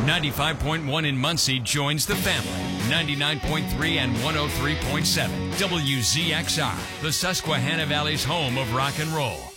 95.1 in Muncie joins the family. 99.3 and 103.7 WZXR, the Susquehanna Valley's home of rock and roll.